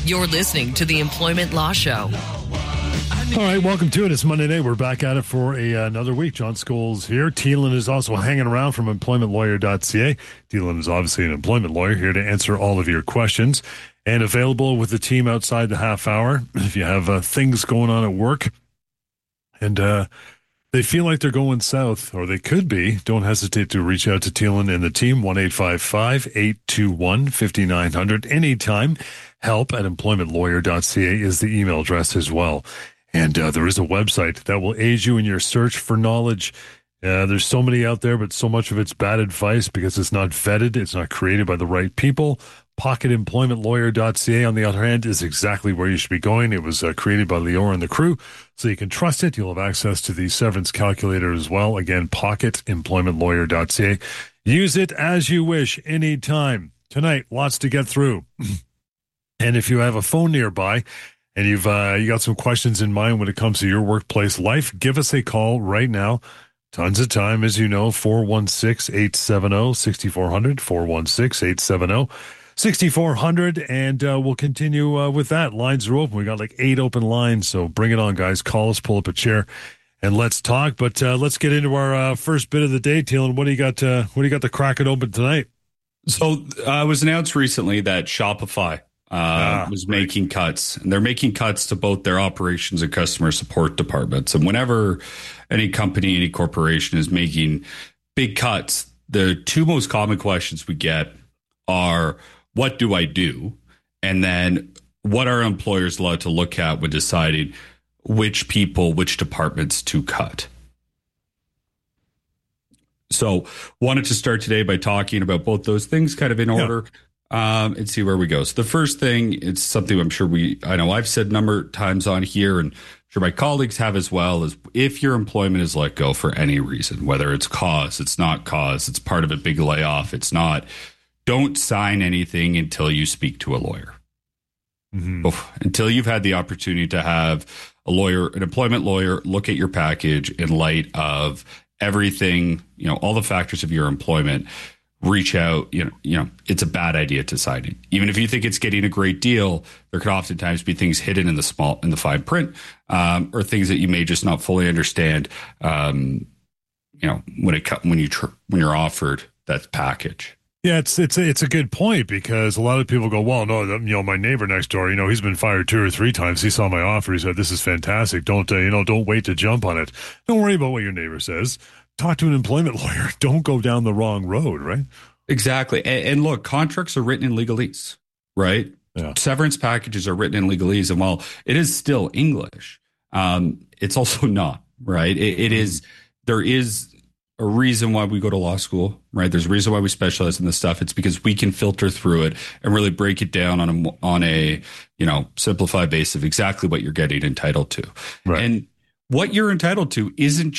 You're listening to the Employment Law Show. All right, welcome to it. It's Monday night. We're back at it for another week. John Scholes here. Thielen is also hanging around from employmentlawyer.ca. Thielen is obviously an employment lawyer here to answer all of your questions and available with the team outside the half hour. If you have things going on at work and they feel like they're going south, or they could be, don't hesitate to reach out to Thielen and the team, 1-855-821-5900. Anytime. Help at employmentlawyer.ca is the email address as well. And there is a website that will aid you in your search for knowledge. There's so many out there, but so much of it's bad advice because it's not vetted. It's not created by the right people. PocketEmploymentLawyer.ca, on the other hand, is exactly where you should be going. It was created by Lior and the crew, so you can trust it. You'll have access to the severance calculator as well. Again, PocketEmploymentLawyer.ca. Use it as you wish, anytime. Tonight, lots to get through. And if you have a phone nearby, and you got some questions in mind when it comes to your workplace life, give us a call right now. Tons of time, as you know, 416-870-6400, 416-870-6400, and we'll continue with that. Lines are open. We got like 8 open lines, so bring it on, guys. Call us, pull up a chair, and let's talk. But let's get into our first bit of the day, Thielen. What do you got the cracking open tonight? So it was announced recently that Shopify was making cuts, and they're making cuts to both their operations and customer support departments. And whenever any company, any corporation is making big cuts, the two most common questions we get are, what do I do? And then what are employers allowed to look at when deciding which people, which departments to cut? So wanted to start today by talking about both those things kind of in order. And see where we go. So the first thing, it's something I'm sure I know I've said a number of times on here, and I'm sure my colleagues have as well, is if your employment is let go for any reason, whether it's cause, it's not cause, it's part of a big layoff, it's not, don't sign anything until you speak to a lawyer. Mm-hmm. Until you've had the opportunity to have a lawyer, an employment lawyer, look at your package in light of everything, all the factors of your employment. Reach out, it's a bad idea to sign it. Even if you think it's getting a great deal, there could oftentimes be things hidden in the fine print, or things that you may just not fully understand, when you're offered that package. Yeah, it's a good point, because a lot of people go, well, no, my neighbor next door, he's been fired 2 or 3 times. He saw my offer. He said, this is fantastic. Don't wait to jump on it. Don't worry about what your neighbor says. Talk to an employment lawyer. Don't go down the wrong road, right? Exactly. And look, contracts are written in legalese, right? Yeah. Severance packages are written in legalese. And while it is still English, it's also not, right? There is a reason why we go to law school, right? There's a reason why we specialize in this stuff. It's because we can filter through it and really break it down on a simplified basis of exactly what you're getting entitled to. Right. And what you're entitled to isn't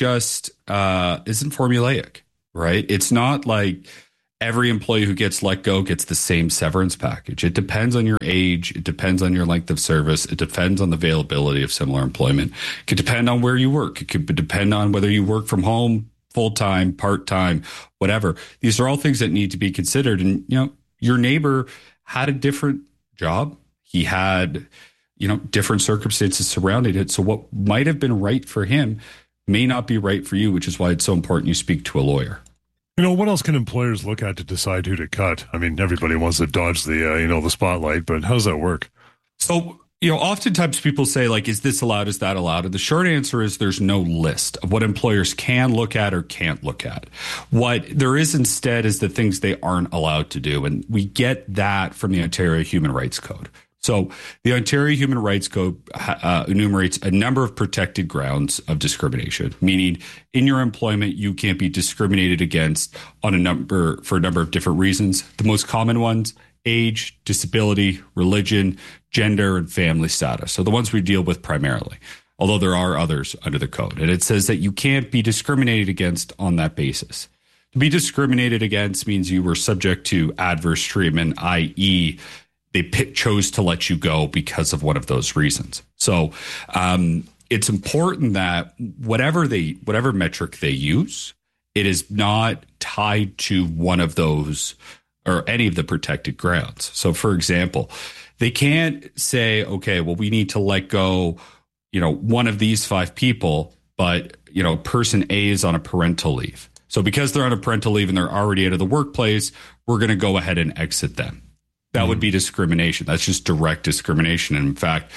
formulaic, right? It's not like every employee who gets let go gets the same severance package. It depends on your age. It depends on your length of service. It depends on the availability of similar employment. It could depend on where you work. It could depend on whether you work from home, full-time, part-time, whatever. These are all things that need to be considered. And, your neighbor had a different job. He had different circumstances surrounding it. So what might have been right for him may not be right for you, which is why it's so important you speak to a lawyer. What else can employers look at to decide who to cut? I mean, everybody wants to dodge the, the spotlight, but how does that work? So, oftentimes people say, like, is this allowed? Is that allowed? And the short answer is there's no list of what employers can look at or can't look at. What there is instead is the things they aren't allowed to do. And we get that from the Ontario Human Rights Code. So the Ontario Human Rights Code enumerates a number of protected grounds of discrimination, meaning in your employment, you can't be discriminated against for a number of different reasons. The most common ones, age, disability, religion, gender, and family status. So the ones we deal with primarily, although there are others under the code. And it says that you can't be discriminated against on that basis. To be discriminated against means you were subject to adverse treatment, i.e., they chose to let you go because of one of those reasons. So it's important that whatever metric they use, it is not tied to one of those or any of the protected grounds. So, for example, they can't say, okay, well, we need to let go, one of these 5 people, but, person A is on a parental leave. So because they're on a parental leave and they're already out of the workplace, we're going to go ahead and exit them. That would be discrimination. That's just direct discrimination. And in fact,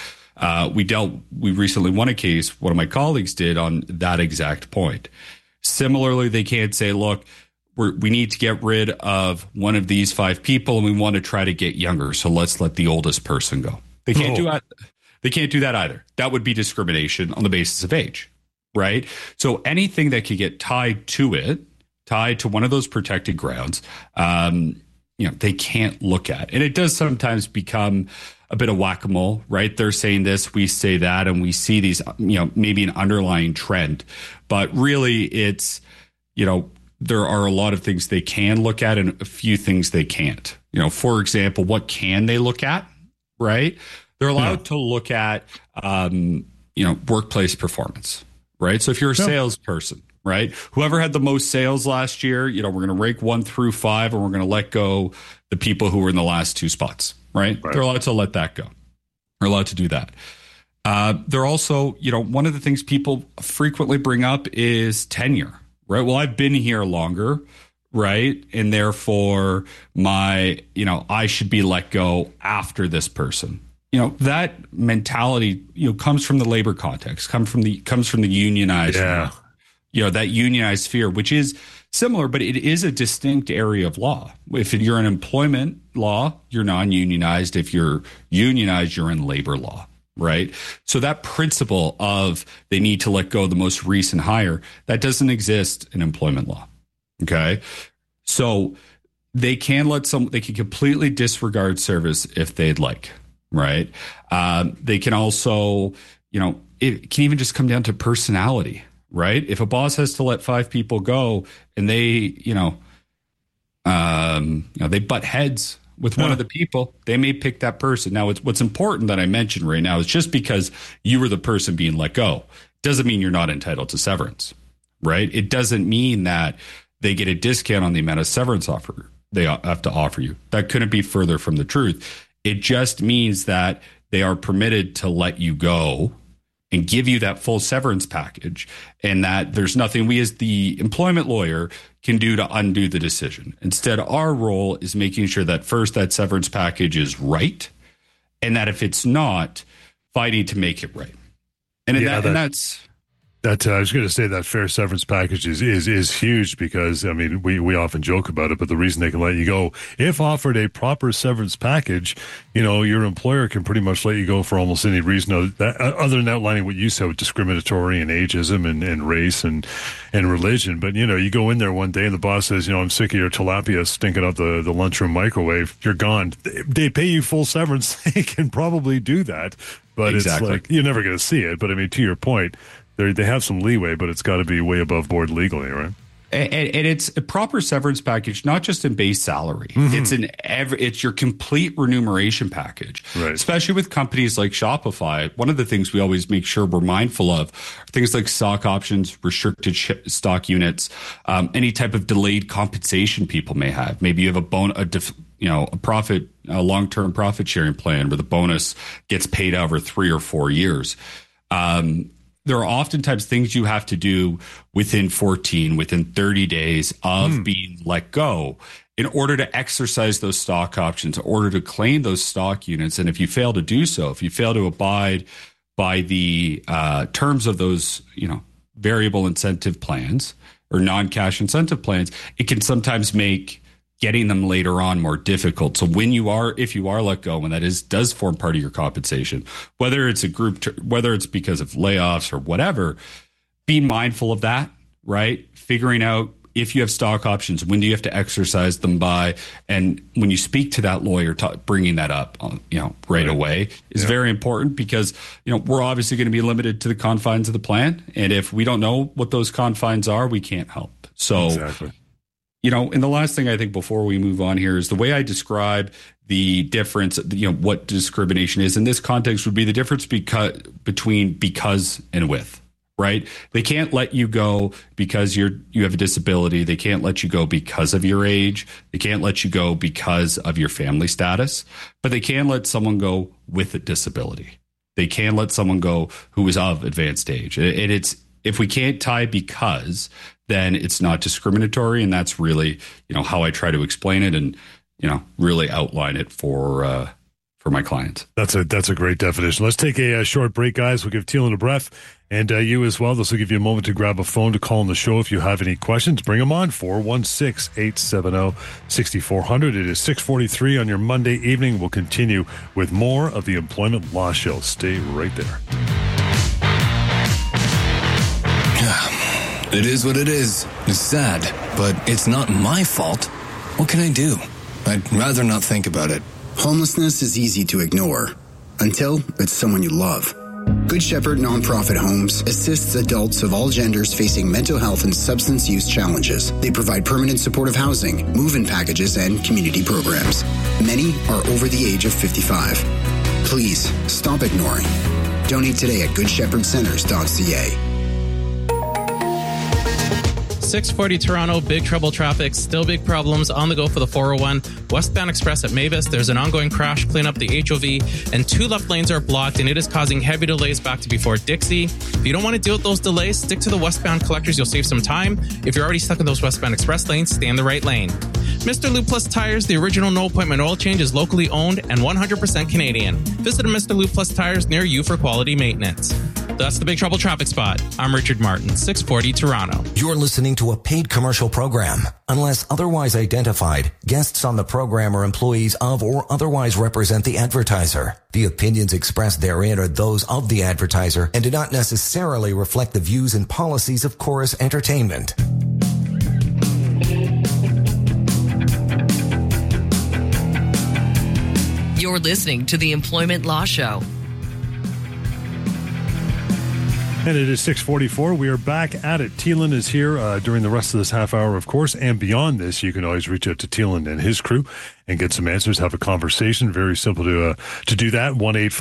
we recently won a case, one of my colleagues did, on that exact point. Similarly, they can't say, look, we need to get rid of one of these 5 people and we want to try to get younger. So let's let the oldest person go. They can't do that. They can't do that either. That would be discrimination on the basis of age, right? So anything that could get tied to one of those protected grounds, they can't look at. And it does sometimes become a bit of whack-a-mole, right? They're saying this, we say that, and we see these, maybe an underlying trend. But really it's, there are a lot of things they can look at and a few things they can't. For example, what can they look at, right? They're allowed to look at, workplace performance, right? So if you're a salesperson, right? Whoever had the most sales last year, we're going to rank 1 through 5 and we're going to let go the people who were in the last 2 spots, right? They're allowed to let that go. They're allowed to do that. They're also, one of the things people frequently bring up is tenure, right? Well, I've been here longer, right? And therefore I should be let go after this person. That mentality, comes from the labor context, comes from the unionized, that unionized sphere, which is similar, but it is a distinct area of law. If you're in employment law, you're non-unionized. If you're unionized, you're in labor law, right? So that principle of they need to let go of the most recent hire, that doesn't exist in employment law. Okay. So they can completely disregard service if they'd like, right? They can also, it can even just come down to personality, right? If a boss has to let 5 people go and they, they butt heads with one of the people, they may pick that person. Now, what's important that I mentioned right now is just because you were the person being let go doesn't mean you're not entitled to severance, right? It doesn't mean that they get a discount on the amount of severance offer they have to offer you. That couldn't be further from the truth. It just means that they are permitted to let you go and give you that full severance package, and that there's nothing we as the employment lawyer can do to undo the decision. Instead, our role is making sure that first that severance package is right, and that if it's not, fighting to make it right. And that's That I was going to say that fair severance package is huge because, I mean, we often joke about it, but the reason they can let you go, if offered a proper severance package, your employer can pretty much let you go for almost any reason other than outlining what you said with discriminatory and ageism and race and religion. But, you go in there one day and the boss says, I'm sick of your tilapia stinking up the lunchroom microwave. You're gone. They pay you full severance. They can probably do that, but It's like, you're never going to see it. But I mean, to your point, they have some leeway, but it's got to be way above board legally, right? And it's a proper severance package, not just in base salary. Mm-hmm. It's your complete remuneration package, right? Especially with companies like Shopify. One of the things we always make sure we're mindful of are things like stock options, restricted stock units, any type of delayed compensation people may have. Maybe you have a long-term profit sharing plan where the bonus gets paid over 3 or 4 years. There are oftentimes things you have to do within 30 days of being let go in order to exercise those stock options, in order to claim those stock units. And if you fail to do so, if you fail to abide by the terms of those, variable incentive plans or non-cash incentive plans, it can sometimes make getting them later on more difficult. So if you are let go, and that does form part of your compensation, whether it's whether it's because of layoffs or whatever, be mindful of that, right? Figuring out if you have stock options, when do you have to exercise them by? And when you speak to that lawyer, bringing that up, right away is very important because, we're obviously going to be limited to the confines of the plan. And if we don't know what those confines are, we can't help. So exactly. And the last thing I think before we move on here is the way I describe the difference, what discrimination is in this context would be the difference between because and with, right? They can't let you go because you have a disability. They can't let you go because of your age. They can't let you go because of your family status, but they can let someone go with a disability. They can let someone go who is of advanced age. And it's, if we can't tie because, then it's not discriminatory. And that's really, how I try to explain it and, really outline it for my clients. That's a great definition. Let's take a short break, guys. We'll give Teelan a breath, and you as well. This will give you a moment to grab a phone to call on the show if you have any questions. Bring them on, 416-870-6400. It is 6:43 on your Monday evening. We'll continue with more of the Employment Law Show. Stay right there. It is what it is. It's sad, but it's not my fault. What can I do? I'd rather not think about it. Homelessness is easy to ignore until it's someone you love. Good Shepherd Nonprofit Homes assists adults of all genders facing mental health and substance use challenges. They provide permanent supportive housing, move-in packages, and community programs. Many are over the age of 55. Please stop ignoring. Donate today at goodshepherdcenters.ca. 640 Toronto, big trouble traffic, still big problems on the go for the 401. Westbound Express at Mavis, there's an ongoing crash, clean up the HOV, and 2 left lanes are blocked, and it is causing heavy delays back to before Dixie. If you don't want to deal with those delays, stick to the westbound collectors, you'll save some time. If you're already stuck in those westbound Express lanes, stay in the right lane. Mr. Lube Plus Tires, the original no appointment oil change, is locally owned and 100% Canadian. Visit a Mr. Lube Plus Tires near you for quality maintenance. That's the Big Trouble Traffic Spot. I'm Richard Martin, 640 Toronto. You're listening to a paid commercial program. Unless otherwise identified, guests on the program are employees of or otherwise represent the advertiser. The opinions expressed therein are those of the advertiser and do not necessarily reflect the views and policies of Chorus Entertainment. You're listening to the Employment Law Show. And it is 6:44. We are back at it. Teelan is here during the rest of this half hour, of course. And beyond this, you can always reach out to Teelan and his crew and get some answers, have a conversation. Very simple to do that.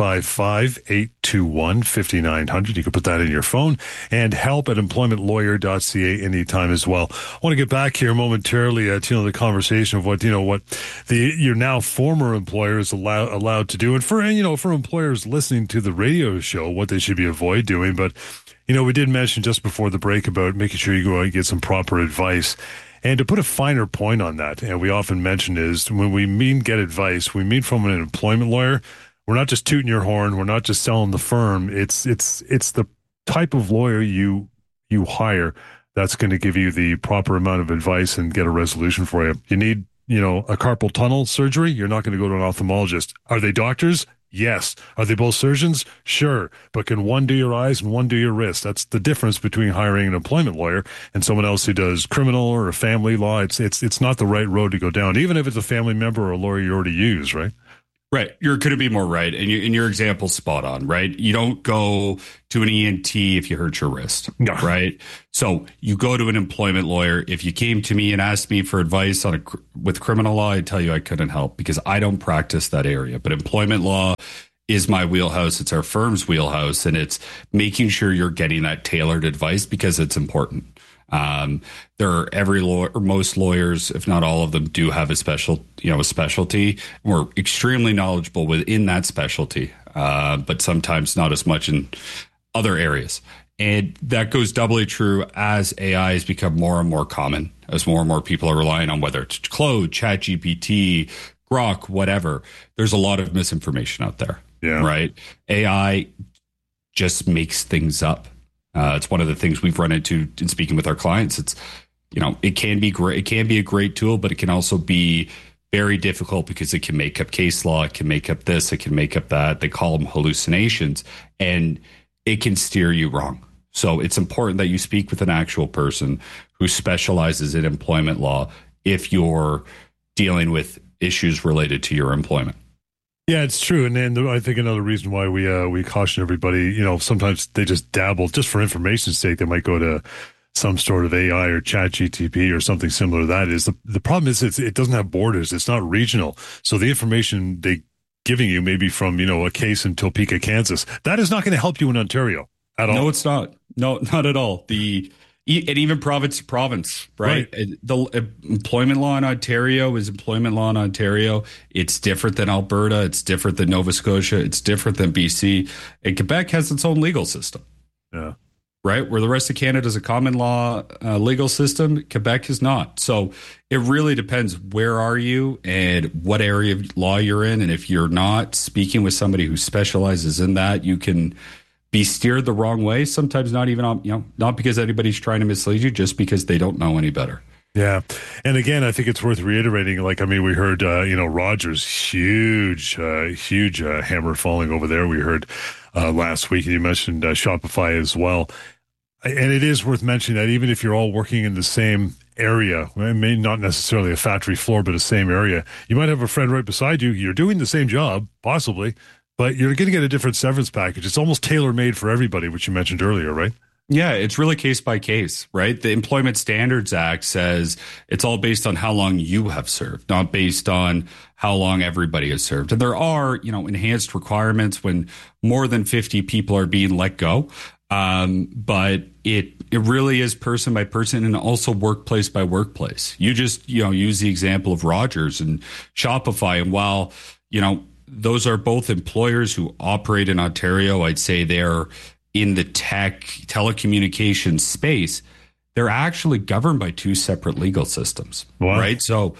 1-855-821-5900. You can put that in your phone. And help at employmentlawyer.ca anytime as well. I want to get back here momentarily, Teelan, the conversation of what your now former employer is allowed to do. And for employers listening to the radio show, what they should avoid doing. But we did mention just before the break about making sure you go out and get some proper advice. And to put a finer point on that, and we often mention is when we mean get advice, we mean from an employment lawyer. We're not just tooting your horn. We're not just selling the firm. It's the type of lawyer you hire that's going to give you the proper amount of advice and get a resolution for you. You need, a carpal tunnel surgery. You're not going to go to an ophthalmologist. Are they doctors? Yes. Are they both surgeons? Sure. But can one do your eyes and one do your wrist? That's the difference between hiring an employment lawyer and someone else who does criminal or a family law. It's not the right road to go down, even if it's a family member or a lawyer you already use, right? Right. You couldn't be more right. And your example's spot on, right? You don't go to an ENT if you hurt your wrist, no. Right? So you go to an employment lawyer. If you came to me and asked me for advice with criminal law, I'd tell you I couldn't help because I don't practice that area. But employment law is my wheelhouse. It's our firm's wheelhouse. And it's making sure you're getting that tailored advice because it's important. Most lawyers, if not all of them, do have a specialty. We're extremely knowledgeable within that specialty, but sometimes not as much in other areas. And that goes doubly true as AI has become more and more common, as more and more people are relying on whether it's Claude, ChatGPT, Grok, whatever. There's a lot of misinformation out there, right? AI just makes things up. It's one of the things we've run into in speaking with our clients. It's, it can be great. It can be a great tool, but it can also be very difficult because it can make up case law. It can make up this. It can make up that. They call them hallucinations, and it can steer you wrong. So it's important that you speak with an actual person who specializes in employment law if you're dealing with issues related to your employment. Yeah, it's true. And then I think another reason why we caution everybody, sometimes they just dabble just for information's sake. They might go to some sort of AI or ChatGPT or something similar to that. Is the problem is it doesn't have borders. It's not regional. So the information they giving you maybe from, a case in Topeka, Kansas, that is not going to help you in Ontario at all. No, it's not. No, not at all. And even province to province, right? The employment law in Ontario is employment law in Ontario. It's different than Alberta. It's different than Nova Scotia. It's different than BC. And Quebec has its own legal system. Yeah. Right? Where the rest of Canada is a common law legal system, Quebec is not. So it really depends where are you and what area of law you're in. And if you're not speaking with somebody who specializes in that, you can be steered the wrong way. Sometimes not even, not because anybody's trying to mislead you, just because they don't know any better. Yeah. And again, I think it's worth reiterating. We heard, Rogers, huge hammer falling over there. We heard last week, and you mentioned Shopify as well. And it is worth mentioning that even if you're all working in the same area, maybe not necessarily a factory floor, but a same area, you might have a friend right beside you. You're doing the same job, possibly, but you're going to get a different severance package. It's almost tailor-made for everybody, which you mentioned earlier, right? Yeah, it's really case by case, right? The Employment Standards Act says it's all based on how long you have served, not based on how long everybody has served. And there are, enhanced requirements when more than 50 people are being let go. But it really is person by person and also workplace by workplace. You just, use the example of Rogers and Shopify. And while, those are both employers who operate in Ontario, I'd say they're in the telecommunications space, they're actually governed by two separate legal systems, right? So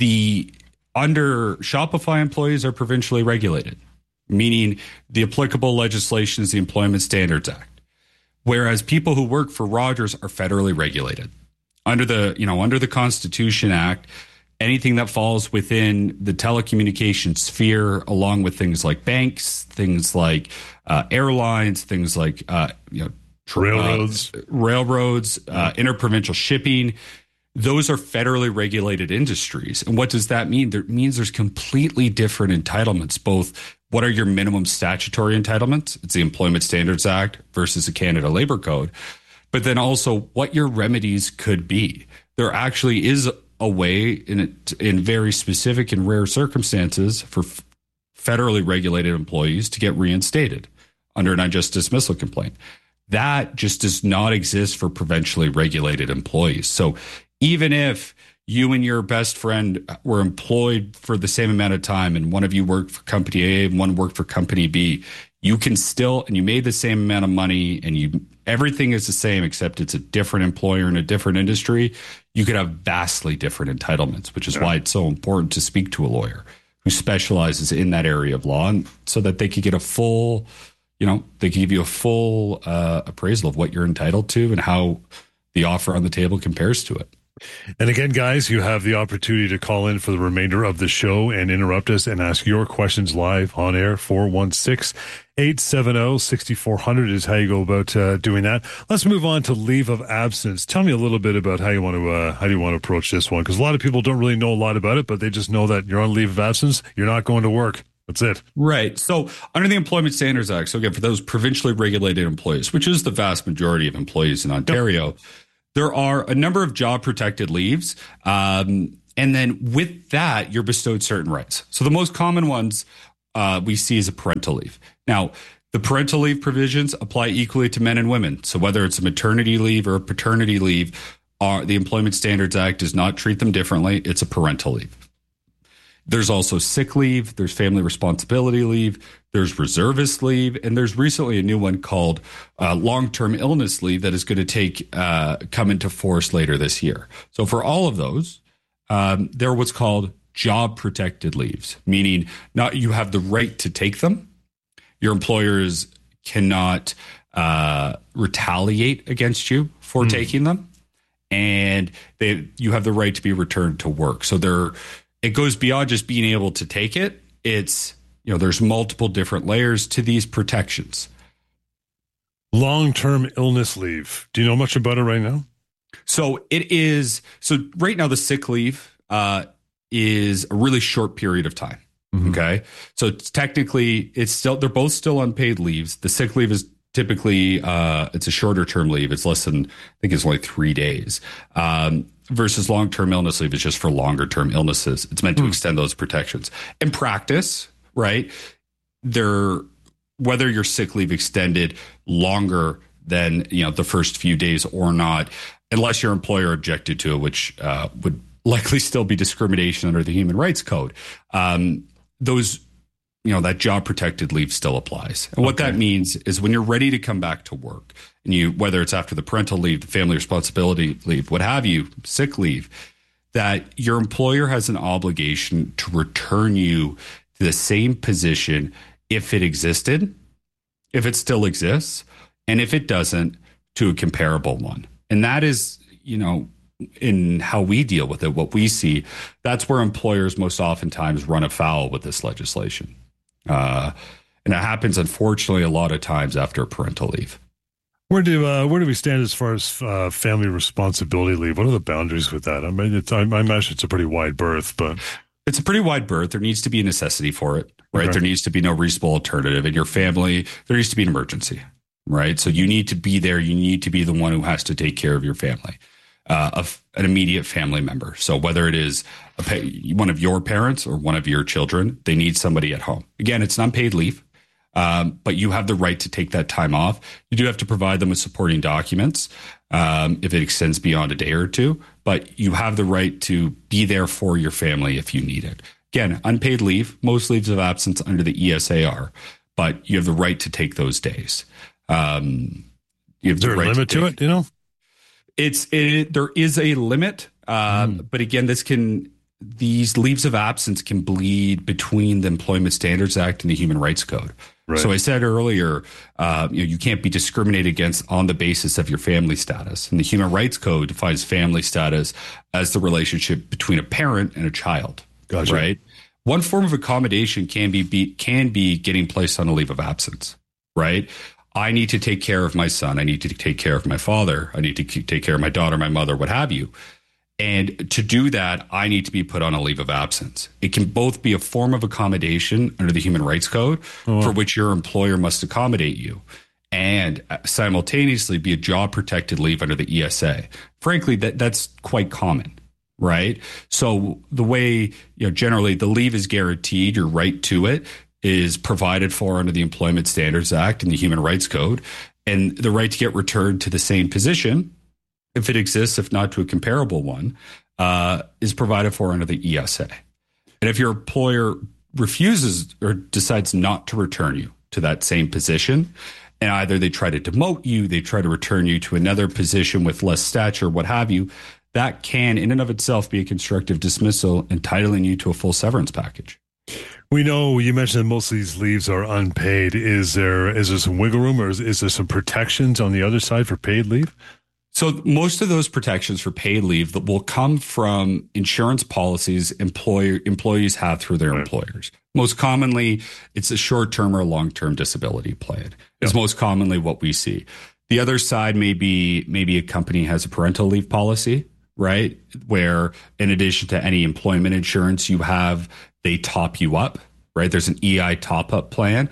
under Shopify employees are provincially regulated, meaning the applicable legislation is the Employment Standards Act, whereas people who work for Rogers are federally regulated. Under the Constitution Act, anything that falls within the telecommunications sphere, along with things like banks, things like airlines, things like railroads, interprovincial shipping, those are federally regulated industries. And what does that mean? That means there's completely different entitlements. Both what are your minimum statutory entitlements? It's the Employment Standards Act versus the Canada Labor Code. But then also what your remedies could be. There actually is a way in very specific and rare circumstances for federally regulated employees to get reinstated under an unjust dismissal complaint. That just does not exist for provincially regulated employees. So even if you and your best friend were employed for the same amount of time and one of you worked for company A and one worked for company B, you can still, and you made the same amount of money and everything is the same except it's a different employer in a different industry, you could have vastly different entitlements, which is why it's so important to speak to a lawyer who specializes in that area of law, and so that they could get a full, they could give you a full appraisal of what you're entitled to and how the offer on the table compares to it. And again, guys, you have the opportunity to call in for the remainder of the show and interrupt us and ask your questions live on air. 416-870-6400 is how you go about doing that. Let's move on to leave of absence. Tell me a little bit about how you want to approach this one, because a lot of people don't really know a lot about it, but they just know that you're on leave of absence. You're not going to work. That's it. Right. So under the Employment Standards Act, so again, for those provincially regulated employees, which is the vast majority of employees in Ontario, there are a number of job protected leaves. And then with that, you're bestowed certain rights. So the most common ones we see is a parental leave. Now, the parental leave provisions apply equally to men and women. So whether it's a maternity leave or a paternity leave, the Employment Standards Act does not treat them differently. It's a parental leave. There's also sick leave, there's family responsibility leave, there's reservist leave, and there's recently a new one called long-term illness leave that is going to come into force later this year. So for all of those, they're what's called job protected leaves, meaning not you have the right to take them. Your employers cannot retaliate against you for taking them, and you have the right to be returned to work. So it goes beyond just being able to take it. It's, there's multiple different layers to these protections. Long-term illness leave. Do you know much about it right now? So right now the sick leave is a really short period of time. Mm-hmm. Okay. So technically they're both still unpaid leaves. The sick leave is typically, it's a shorter term leave. It's less than, I think it's only 3 days. Versus long-term illness leave is just for longer-term illnesses. It's meant to extend those protections. In practice, right, whether your sick leave extended longer than, the first few days or not, unless your employer objected to it, which would likely still be discrimination under the Human Rights Code. That job protected leave still applies. And what that means is when you're ready to come back to work, and whether it's after the parental leave, the family responsibility leave, what have you, sick leave, that your employer has an obligation to return you to the same position if it existed, if it still exists, and if it doesn't, to a comparable one. And that is, in how we deal with it, what we see, that's where employers most oftentimes run afoul with this legislation. And it happens, unfortunately, a lot of times after parental leave. Where do we stand as far as family responsibility leave? What are the boundaries with that? I mean, I imagine it's a pretty wide berth, but it's a pretty wide berth. There needs to be a necessity for it, right? Okay. There needs to be no reasonable alternative. In your family, there needs to be an emergency, right? So you need to be there. You need to be the one who has to take care of your family, of an immediate family member. So whether it is one of your parents or one of your children, they need somebody at home. Again, it's unpaid leave. But you have the right to take that time off. You do have to provide them with supporting documents if it extends beyond a day or two, but you have the right to be there for your family if you need it. Again, unpaid leave, most leaves of absence under the ESA are, but you have the right to take those days. Is there a limit to it, There is a limit, but again, these leaves of absence can bleed between the Employment Standards Act and the Human Rights Code. Right. So I said earlier, you can't be discriminated against on the basis of your family status. And the Human Rights Code defines family status as the relationship between a parent and a child. Gotcha. Right? One form of accommodation can be getting placed on a leave of absence. Right? I need to take care of my son. I need to take care of my father. I need to take care of my daughter, my mother, what have you. And to do that, I need to be put on a leave of absence. It can both be a form of accommodation under the Human Rights Code for which your employer must accommodate you, and simultaneously be a job protected leave under the ESA. Frankly, that's quite common, right? So the way, generally the leave is guaranteed, your right to it is provided for under the Employment Standards Act and the Human Rights Code, and the right to get returned to the same position, if it exists, if not to a comparable one, is provided for under the ESA. And if your employer refuses or decides not to return you to that same position, and either they try to demote you, they try to return you to another position with less stature, what have you, that can in and of itself be a constructive dismissal, entitling you to a full severance package. We know you mentioned that most of these leaves are unpaid. Is there some wiggle room, or is there some protections on the other side for paid leave? So most of those protections for paid leave that will come from insurance policies employees have through their employers. Most commonly, it's a short-term or long-term disability plan. It's most commonly what we see. The other side may be maybe a company has a parental leave policy, right? Where in addition to any employment insurance they top you up, right? There's an EI top-up plan.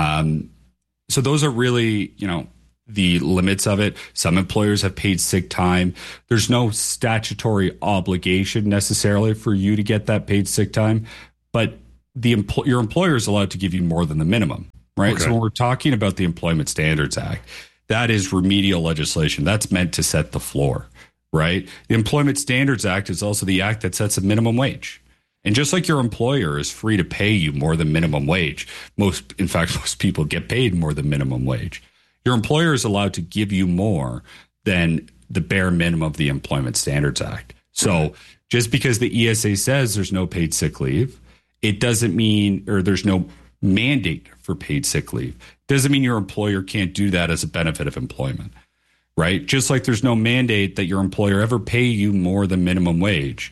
So those are really, the limits of it. Some employers have paid sick time. There's no statutory obligation necessarily for you to get that paid sick time, but your employer is allowed to give you more than the minimum, right? Okay. So when we're talking about the Employment Standards Act, that is remedial legislation. That's meant to set the floor, right? The Employment Standards Act is also the act that sets a minimum wage. And just like your employer is free to pay you more than minimum wage, most people get paid more than minimum wage. Your employer is allowed to give you more than the bare minimum of the Employment Standards Act. So just because the ESA says there's no paid sick leave, it doesn't mean, or there's no mandate for paid sick leave, doesn't mean your employer can't do that as a benefit of employment, right? Just like there's no mandate that your employer ever pay you more than minimum wage.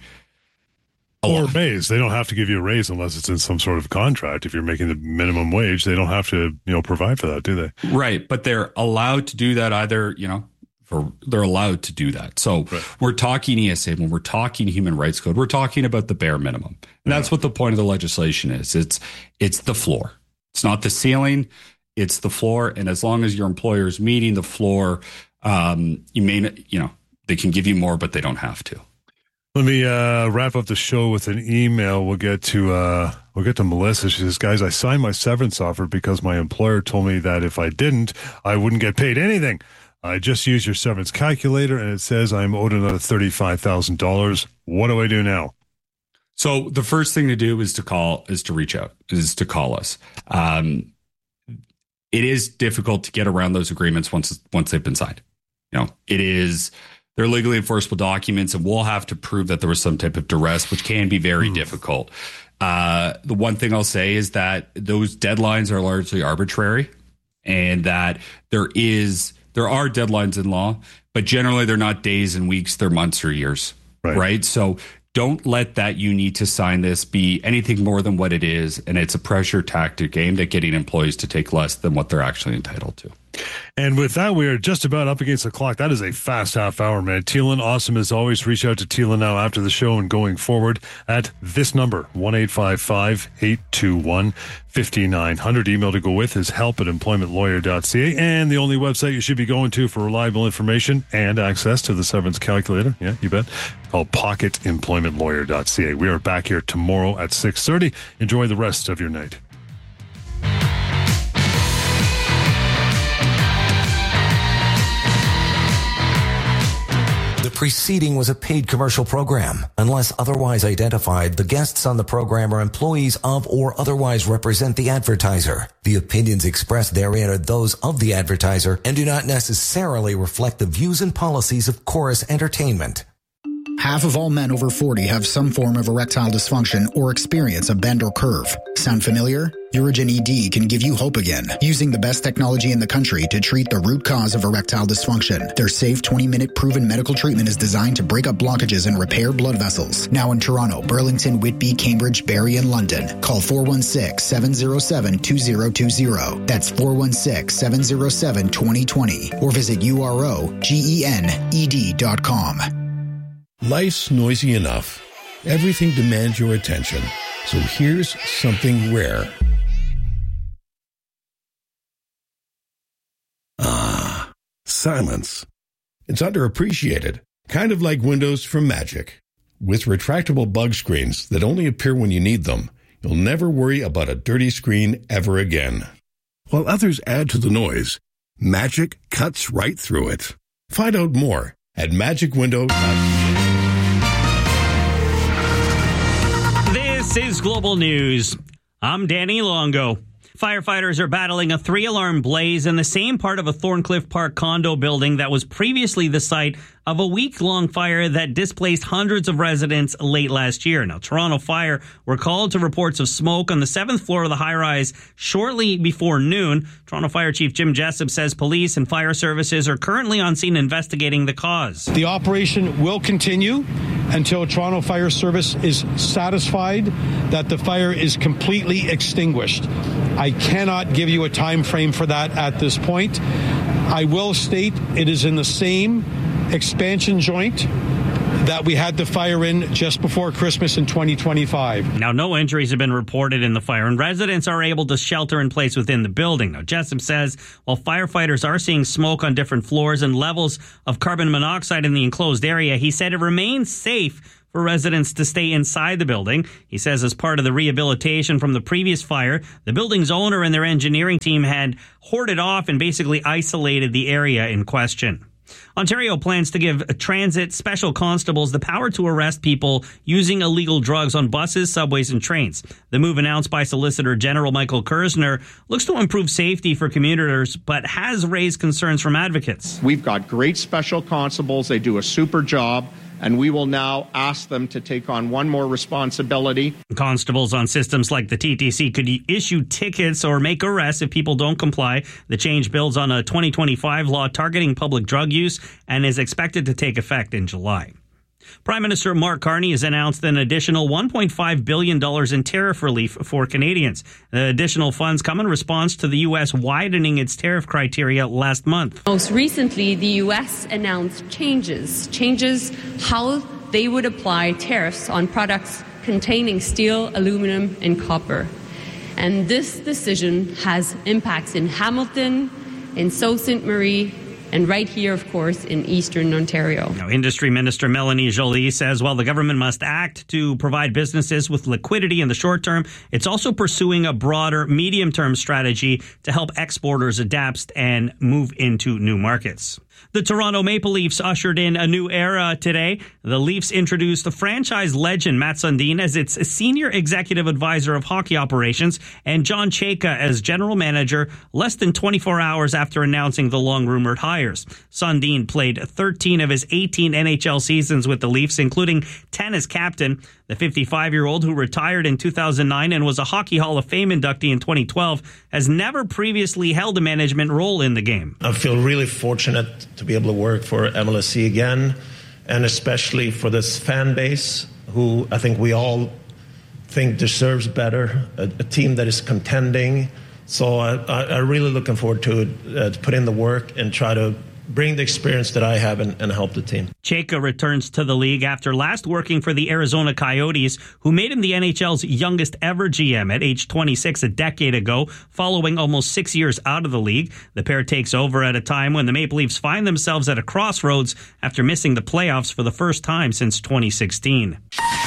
Or raise. They don't have to give you a raise unless it's in some sort of contract. If you're making the minimum wage, they don't have to, provide for that, do they? Right. But they're allowed to do that either, they're allowed to do that. So We're talking ESA, when we're talking Human Rights Code, we're talking about the bare minimum. And that's what the point of the legislation is. It's the floor. It's not the ceiling. It's the floor. And as long as your employer is meeting the floor, they can give you more, but they don't have to. Let me wrap up the show with an email. We'll get to Melissa. She says, guys, I signed my severance offer because my employer told me that if I didn't, I wouldn't get paid anything. I just used your severance calculator, and it says I'm owed another $35,000. What do I do now? So the first thing to do is to reach out, is to call us. It is difficult to get around those agreements once they've been signed. They're legally enforceable documents, and we'll have to prove that there was some type of duress, which can be very difficult. The one thing I'll say is that those deadlines are largely arbitrary, and that there are deadlines in law, but generally they're not days and weeks, they're months or years, right? So don't let that you need to sign this be anything more than what it is, and it's a pressure tactic aimed at getting employees to take less than what they're actually entitled to. And with that, we are just about up against the clock. That is a fast half hour, man. Teelan, awesome as always. Reach out to Teelan now after the show and going forward at this number, 1-855-821-5900. Email to go with is help@employmentlawyer.ca. And the only website you should be going to for reliable information and access to the severance calculator, yeah, you bet, called pocketemploymentlawyer.ca. We are back here tomorrow at 6:30. Enjoy the rest of your night. The preceding was a paid commercial program. Unless otherwise identified, the guests on the program are employees of or otherwise represent the advertiser. The opinions expressed therein are those of the advertiser and do not necessarily reflect the views and policies of Chorus Entertainment. Half of all men over 40 have some form of erectile dysfunction or experience a bend or curve. Sound familiar? Urigen ED can give you hope again, using the best technology in the country to treat the root cause of erectile dysfunction. Their safe 20-minute proven medical treatment is designed to break up blockages and repair blood vessels. Now in Toronto, Burlington, Whitby, Cambridge, Barrie, and London. Call 416-707-2020. That's 416-707-2020. Or visit UROGENED.com. Life's noisy enough. Everything demands your attention. So here's something rare. Silence. It's underappreciated, kind of like windows from Magic. With retractable bug screens that only appear when you need them, you'll never worry about a dirty screen ever again. While others add to the noise, Magic cuts right through it. Find out more at magicwindow.ca. This is Global News. I'm Danny Longo. Firefighters are battling a 3-alarm blaze in the same part of a Thorncliffe Park condo building that was previously the site of a week-long fire that displaced hundreds of residents late last year. Now, Toronto Fire were called to reports of smoke on the 7th floor of the high-rise shortly before noon. Toronto Fire Chief Jim Jessup says police and fire services are currently on scene investigating the cause. The operation will continue until Toronto Fire Service is satisfied that the fire is completely extinguished. I cannot give you a time frame for that at this point. I will state it is in the same expansion joint that we had the fire in just before Christmas in 2025. Now, no injuries have been reported in the fire, and residents are able to shelter in place within the building. Now, Jessup says while firefighters are seeing smoke on different floors and levels of carbon monoxide in the enclosed area, he said it remains safe for residents to stay inside the building. He says as part of the rehabilitation from the previous fire, the building's owner and their engineering team had hoarded off and basically isolated the area in question. Ontario plans to give transit special constables the power to arrest people using illegal drugs on buses, subways, and trains. The move, announced by Solicitor General Michael Kersner, looks to improve safety for commuters, but has raised concerns from advocates. We've got great special constables. They do a super job. And we will now ask them to take on one more responsibility. Constables on systems like the TTC could issue tickets or make arrests if people don't comply. The change builds on a 2025 law targeting public drug use and is expected to take effect in July. Prime Minister Mark Carney has announced an additional $1.5 billion in tariff relief for Canadians. The additional funds come in response to the U.S. widening its tariff criteria last month. Most recently, the U.S. announced changes how they would apply tariffs on products containing steel, aluminum, and copper. And this decision has impacts in Hamilton, in Sault Ste. Marie, and right here, of course, in Eastern Ontario. Now, Industry Minister Melanie Joly says while the government must act to provide businesses with liquidity in the short term, it's also pursuing a broader medium-term strategy to help exporters adapt and move into new markets. The Toronto Maple Leafs ushered in a new era today. The Leafs introduced the franchise legend Matt Sundin as its senior executive advisor of hockey operations and John Chayka as general manager less than 24 hours after announcing the long-rumored hires. Sundin played 13 of his 18 NHL seasons with the Leafs, including 10 as captain. The 55-year-old, who retired in 2009 and was a Hockey Hall of Fame inductee in 2012, has never previously held a management role in the game. I feel really fortunate to be able to work for MLSE again, and especially for this fan base, who I think we all think deserves better, a team that is contending. So I'm really looking forward to put in the work and try to bring the experience that I have and help the team. Chayka returns to the league after last working for the Arizona Coyotes, who made him the NHL's youngest ever GM at age 26 a decade ago, following almost 6 years out of the league. The pair takes over at a time when the Maple Leafs find themselves at a crossroads after missing the playoffs for the first time since 2016.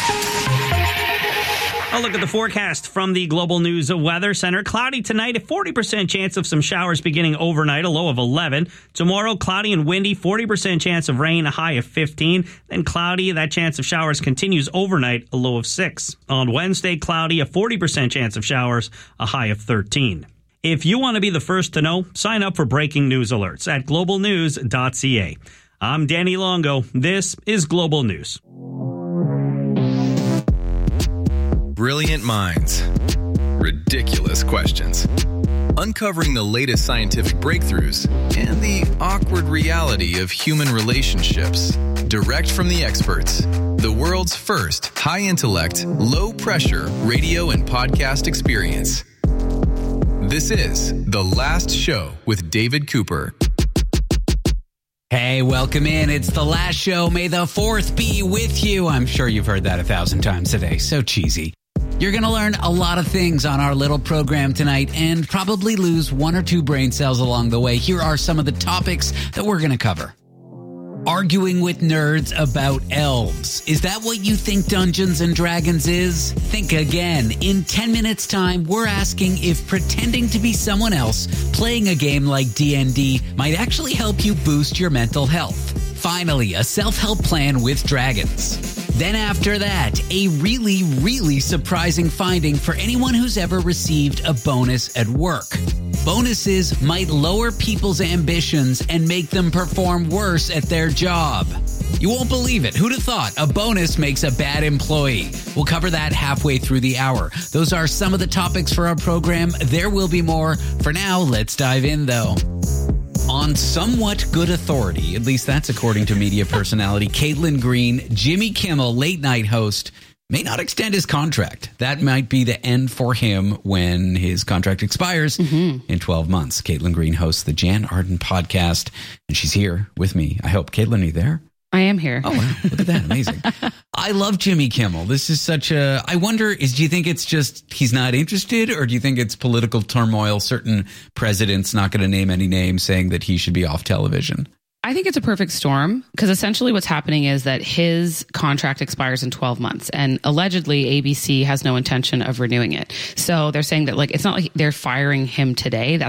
A look at the forecast from the Global News Weather Center. Cloudy tonight, a 40% chance of some showers beginning overnight, a low of 11. Tomorrow, cloudy and windy, 40% chance of rain, a high of 15. Then cloudy, that chance of showers continues overnight, a low of 6. On Wednesday, cloudy, a 40% chance of showers, a high of 13. If you want to be the first to know, sign up for breaking news alerts at globalnews.ca. I'm Danny Longo. This is Global News. Brilliant minds. Ridiculous questions. Uncovering the latest scientific breakthroughs and the awkward reality of human relationships. Direct from the experts. The world's first high-intellect, low-pressure radio and podcast experience. This is The Last Show with David Cooper. Hey, welcome in. It's The Last Show. May the 4th be with you. I'm sure you've heard that 1,000 times today. So cheesy. You're going to learn a lot of things on our little program tonight and probably lose 1 or 2 brain cells along the way. Here are some of the topics that we're going to cover. Arguing with nerds about elves. Is that what you think Dungeons and Dragons is? Think again. In 10 minutes time, we're asking if pretending to be someone else playing a game like D&D might actually help you boost your mental health. Finally, a self-help plan with dragons. Then after that, a really, really surprising finding for anyone who's ever received a bonus at work. Bonuses might lower people's ambitions and make them perform worse at their job. You won't believe it. Who'd have thought a bonus makes a bad employee? We'll cover that halfway through the hour. Those are some of the topics for our program. There will be more. For now, let's dive in, though. On somewhat good authority, at least that's according to media personality Caitlin Green, Jimmy Kimmel, late night host, may not extend his contract. That might be the end for him when his contract expires in 12 months. Caitlin Green hosts the Jan Arden podcast, and she's here with me. I hope. Caitlin, are you there? I am here. Oh, wow. Look at that. Amazing. I love Jimmy Kimmel. This is such a... I wonder, do you think it's just he's not interested, or do you think it's political turmoil, certain presidents, not going to name any names, saying that he should be off television? I think it's a perfect storm, because essentially what's happening is that his contract expires in 12 months, and allegedly ABC has no intention of renewing it. So they're saying that, like, it's not like they're firing him today.